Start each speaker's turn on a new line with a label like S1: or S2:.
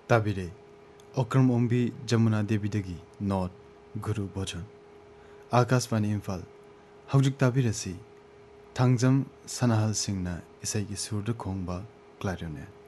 S1: ताबिरे अक्रम ओम्बी Jamuna देवीदगी not गुरु भोजन आकाशवाणी इम्फाल हौजिक ताबिरसी थांगजम सनाहल सिंहना इसाई की सुरद खोंगबा क्लारिनेट